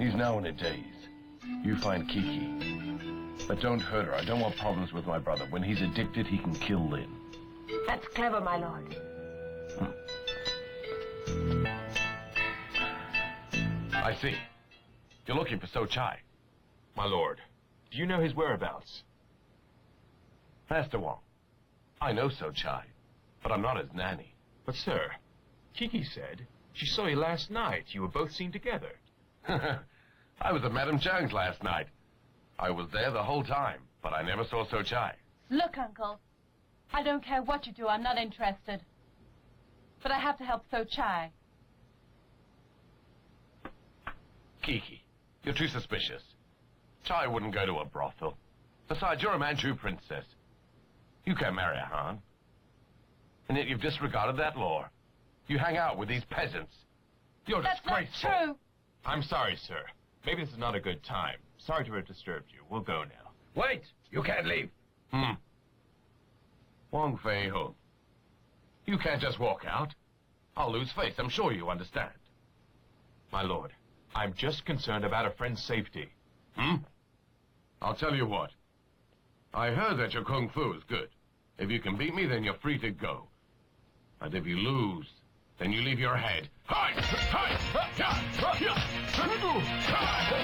He's now in a daze. You find Kiki. But don't hurt her. I don't want problems with my brother. When he's addicted, he can kill Lynn. That's clever, my lord. I see. You're looking for So Chai. My lord, do you know his whereabouts? Master Wong, I know So Chai, but I'm not his nanny. But, sir, Kiki said she saw you last night. You were both seen together. I was at Madame Zhang's last night. I was there the whole time, but I never saw So Chai. Look, Uncle, I don't care what you do. I'm not interested. But I have to help So Chai. Kiki, you're too suspicious. Chai wouldn't go to a brothel. Besides, you're a Manchu princess. You can't marry a Han. And yet you've disregarded that law. You hang out with these peasants. You're disgraceful. That's not true. I'm sorry, sir. Maybe this is not a good time. Sorry to have disturbed you. We'll go now. Wait! You can't leave. Wong Fei Ho. You can't just walk out. I'll lose face. I'm sure you understand. My lord, I'm just concerned about a friend's safety. I'll tell you what. I heard that your kung fu is good. If you can beat me, then you're free to go. And if you lose, then you leave your head. Hi! Hi!